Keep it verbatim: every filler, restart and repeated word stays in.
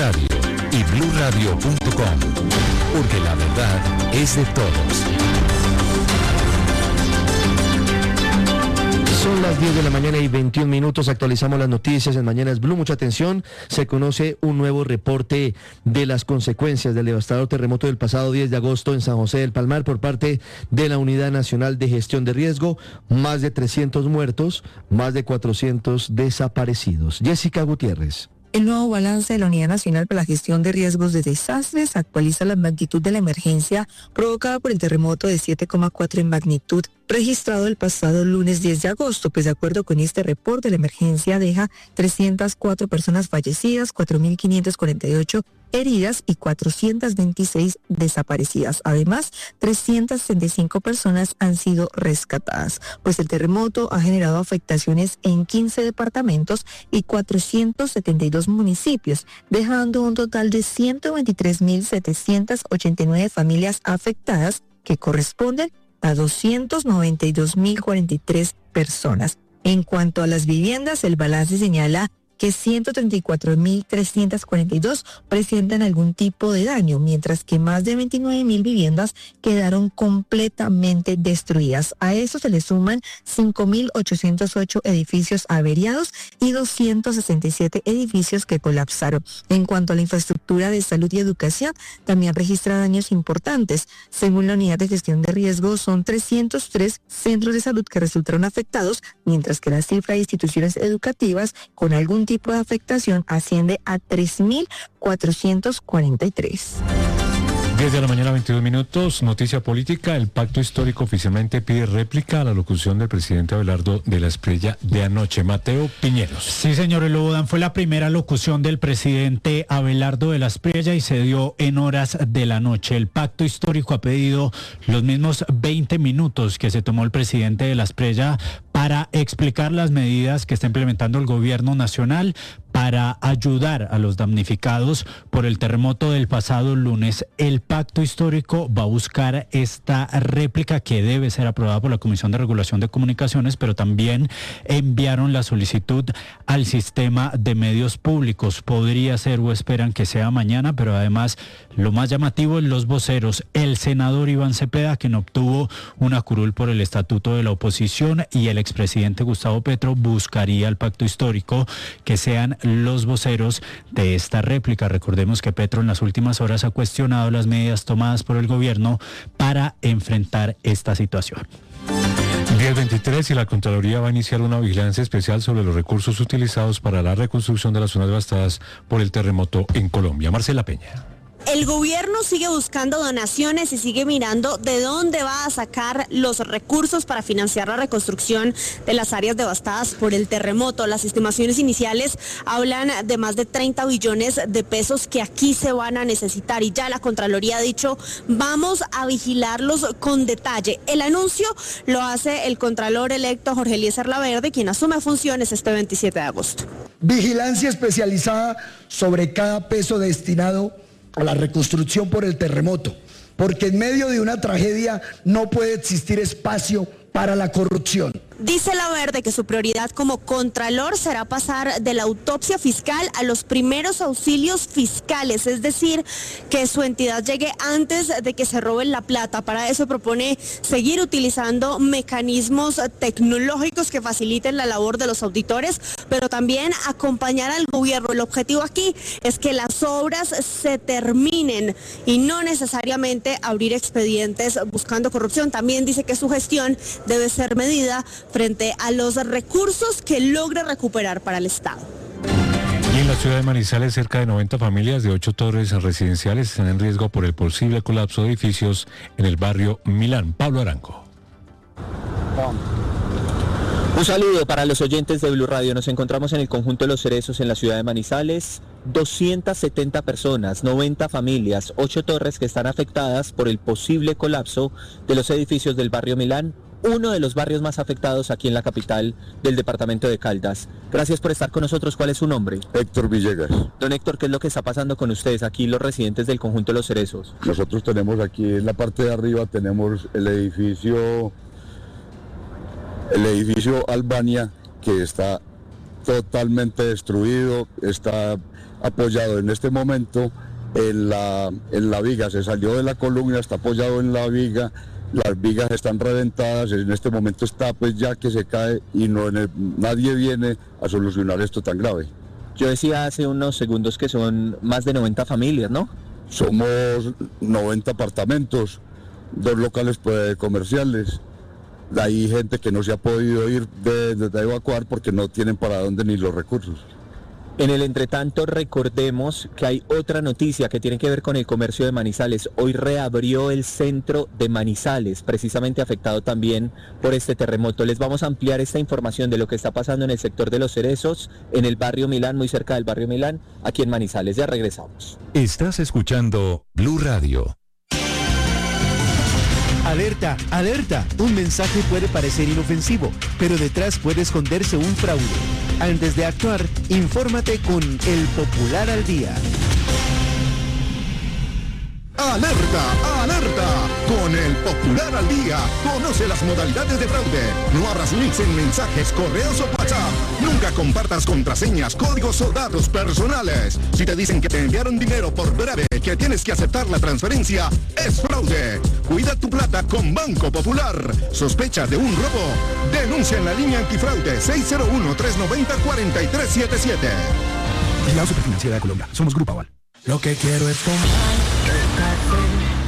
Radio y blue radio punto com, porque la verdad es de todos. Son las diez de la mañana y veintiún minutos, actualizamos las noticias en Mañanas Blue. Mucha atención, se conoce un nuevo reporte de las consecuencias del devastador terremoto del pasado diez de agosto en San José del Palmar por parte de la Unidad Nacional de Gestión de Riesgo. Más de trescientos muertos, más de cuatrocientos desaparecidos. Jessica Gutiérrez. El nuevo balance de la Unidad Nacional para la Gestión de Riesgos de Desastres actualiza la magnitud de la emergencia provocada por el terremoto de siete coma cuatro en magnitud registrado el pasado lunes diez de agosto, pues de acuerdo con este reporte, la emergencia deja trescientas cuatro personas fallecidas, cuatro mil quinientas cuarenta y ocho heridas y cuatrocientas veintiséis desaparecidas. Además, trescientas sesenta y cinco personas han sido rescatadas, pues el terremoto ha generado afectaciones en quince departamentos y cuatrocientos setenta y dos municipios, dejando un total de ciento veintitrés mil setecientas ochenta y nueve familias afectadas, que corresponden a doscientos noventa y dos mil cuarenta y tres personas. En cuanto a las viviendas, el balance señala que ciento treinta y cuatro mil trescientas cuarenta y dos presentan algún tipo de daño, mientras que más de veintinueve mil viviendas quedaron completamente destruidas. A eso se le suman cinco mil ochocientos ocho edificios averiados y doscientos sesenta y siete edificios que colapsaron. En cuanto a la infraestructura de salud y educación, también registra daños importantes. Según la Unidad de Gestión de Riesgos, son trescientos tres centros de salud que resultaron afectados, mientras que la cifra de instituciones educativas con algún tipo de afectación asciende a tres mil cuatrocientos cuarenta y tres. diez de la mañana, veintidós minutos, noticia política. El pacto histórico oficialmente pide réplica a la locución del presidente Abelardo de la Espriella de anoche. Mateo Piñeros. Sí, señor Elobodan, fue la primera locución del presidente Abelardo de la Espriella y se dio en horas de la noche. El pacto histórico ha pedido los mismos veinte minutos que se tomó el presidente de la Espriella para explicar las medidas que está implementando el gobierno nacional para ayudar a los damnificados por el terremoto del pasado lunes. El pacto histórico va a buscar esta réplica que debe ser aprobada por la Comisión de Regulación de Comunicaciones, pero también enviaron la solicitud al sistema de medios públicos. Podría ser o esperan que sea mañana, pero además lo más llamativo es los voceros. El senador Iván Cepeda, quien obtuvo una curul por el estatuto de la oposición, y el expresidente Gustavo Petro buscaría el pacto histórico que sean los voceros de esta réplica. Recordemos que Petro en las últimas horas ha cuestionado las medidas tomadas por el gobierno para enfrentar esta situación. diez veintitrés y la Contraloría va a iniciar una vigilancia especial sobre los recursos utilizados para la reconstrucción de las zonas devastadas por el terremoto en Colombia. Marcela Peña. El gobierno sigue buscando donaciones y sigue mirando de dónde va a sacar los recursos para financiar la reconstrucción de las áreas devastadas por el terremoto. Las estimaciones iniciales hablan de más de treinta billones de pesos que aquí se van a necesitar y ya la Contraloría ha dicho vamos a vigilarlos con detalle. El anuncio lo hace el Contralor electo Jorge Eliezer Laverde, quien asume funciones este veintisiete de agosto. Vigilancia especializada sobre cada peso destinado a la reconstrucción por el terremoto, porque en medio de una tragedia no puede existir espacio para la corrupción. Dice Laverde que su prioridad como contralor será pasar de la autopsia fiscal a los primeros auxilios fiscales, es decir, que su entidad llegue antes de que se roben la plata. Para eso propone seguir utilizando mecanismos tecnológicos que faciliten la labor de los auditores, pero también acompañar al gobierno. El objetivo aquí es que las obras se terminen y no necesariamente abrir expedientes buscando corrupción. También dice que su gestión debe ser medida frente a los recursos que logre recuperar para el Estado. Y en la ciudad de Manizales, cerca de noventa familias de ocho torres residenciales están en riesgo por el posible colapso de edificios en el barrio Milán. Pablo Arango. Un saludo para los oyentes de Blue Radio. Nos encontramos en el conjunto de Los Cerezos en la ciudad de Manizales. doscientas setenta personas, noventa familias, ocho torres que están afectadas por el posible colapso de los edificios del barrio Milán, uno de los barrios más afectados aquí en la capital del departamento de Caldas. Gracias por estar con nosotros. ¿Cuál es su nombre? Héctor Villegas. Don Héctor, ¿qué es lo que está pasando con ustedes aquí, los residentes del conjunto de Los Cerezos? Nosotros tenemos aquí en la parte de arriba, tenemos el edificio, el edificio Albania, que está totalmente destruido, está apoyado en este momento en la, en la viga, se salió de la columna, está apoyado en la viga, las vigas están reventadas, en este momento está pues ya que se cae y no en el, nadie viene a solucionar esto tan grave. Yo decía hace unos segundos que son más de noventa familias, ¿no? Somos noventa apartamentos, dos locales pues, comerciales. Hay gente que no se ha podido ir de, de, de evacuar porque no tienen para dónde ni los recursos. En el entretanto, recordemos que hay otra noticia que tiene que ver con el comercio de Manizales. Hoy reabrió el centro de Manizales, precisamente afectado también por este terremoto. Les vamos a ampliar esta información de lo que está pasando en el sector de Los Cerezos, en el barrio Milán, muy cerca del barrio Milán, aquí en Manizales. Ya regresamos. Estás escuchando Blue Radio. Alerta, alerta. Un mensaje puede parecer inofensivo, pero detrás puede esconderse un fraude. Antes de actuar, infórmate con El Popular al Día. ¡Alerta! ¡Alerta! Con El Popular al Día, conoce las modalidades de fraude. No abras links en mensajes, correos o WhatsApp. Nunca compartas contraseñas, códigos o datos personales. Si te dicen que te enviaron dinero por breve, que tienes que aceptar la transferencia, es fraude. Cuida tu plata con Banco Popular. ¿Sospecha de un robo? Denuncia en la línea antifraude seis cero uno, tres nueve cero, cuatro tres siete siete. La Superfinanciera de Colombia. Somos Grupo Aval. Lo que quiero es tomar café.